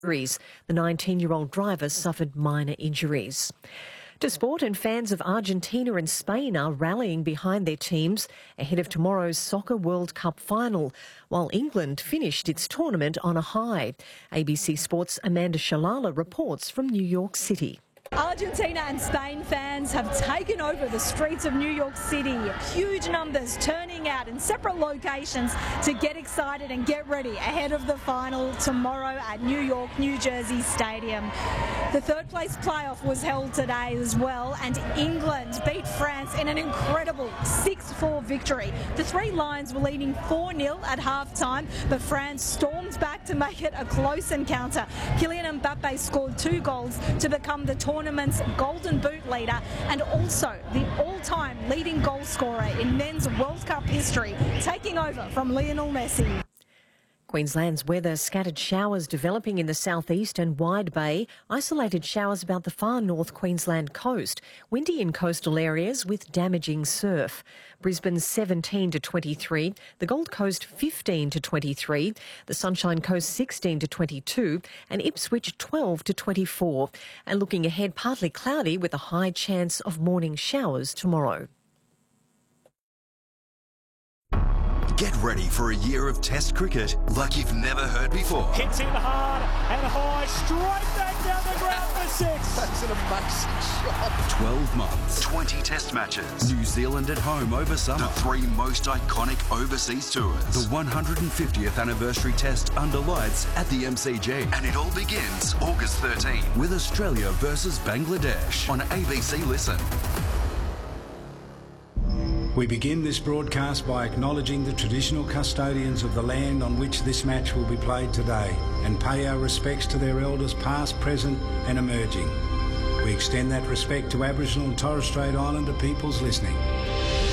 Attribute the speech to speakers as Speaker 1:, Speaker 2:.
Speaker 1: The 19-year-old driver suffered minor injuries. To sport, and fans of Argentina and Spain are rallying behind their teams ahead of tomorrow's Soccer World Cup final, while England finished its tournament on a high. ABC Sport's Amanda Shalala reports from New York City.
Speaker 2: Argentina and Spain fans have taken over the streets of New York City. Huge numbers turning out in separate locations to get excited and get ready ahead of the final tomorrow at New York, New Jersey Stadium. The third place playoff was held today as well, and England beat France in an incredible 6-4 victory. The Three Lions were leading 4-0 at half-time, but France stormed back to make it a close encounter. Kylian Mbappe scored 2 goals to become the tournament's Golden Boot leader and also the all-time leading goal scorer in men's World Cup history, taking over from Lionel Messi.
Speaker 1: Queensland's weather: scattered showers developing in the southeast and Wide Bay, isolated showers about the far north Queensland coast, windy in coastal areas with damaging surf. Brisbane 17 to 23, the Gold Coast 15 to 23, the Sunshine Coast 16 to 22 and Ipswich 12 to 24. And looking ahead, partly cloudy with a high chance of morning showers tomorrow.
Speaker 3: Get ready for a year of Test cricket like you've never heard before.
Speaker 4: Hits in hard and high, straight back down the ground for 6.
Speaker 3: That's an amazing shot. 12 months, 20 Test matches. New Zealand at home over summer. The 3 most iconic overseas tours. The 150th anniversary Test under lights at the MCG. And it all begins August 13 with Australia versus Bangladesh on ABC Listen.
Speaker 5: We begin this broadcast by acknowledging the traditional custodians of the land on which this match will be played today and pay our respects to their elders past, present and emerging. We extend that respect to Aboriginal and Torres Strait Islander peoples listening.